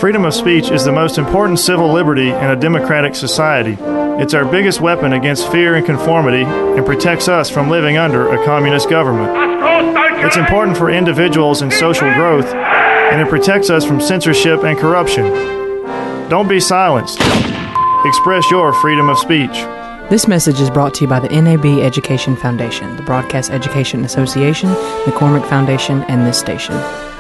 Freedom of speech is the most important civil liberty in a democratic society. It's our biggest weapon against fear and conformity and protects us from living under a communist government. It's important for individuals and social growth, and it protects us from censorship and corruption. Don't be silenced. Express your freedom of speech. This message is brought to you by the NAB Education Foundation, the Broadcast Education Association, McCormick Foundation, and this station.